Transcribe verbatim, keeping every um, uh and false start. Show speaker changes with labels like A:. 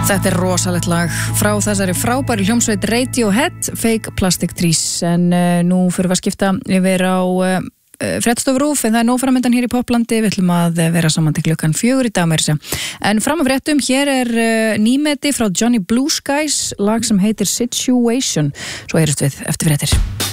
A: Þetta er rosalegt lag frá þessari frábæri hljómsveit Radiohead, Fake Plastic Trees, en uh, nú fyrir við að skipta yfir á uh, fréttastofu RÚV, en það er nóg framöndan hér í Poplandi, við ætlum að vera saman til klukkan fjögur í dag meira segja. En fram af fréttum, hér er uh, nýmeti frá Johnny Blue Skies, lag sem heitir Situation, svo heyrist við eftir fréttir.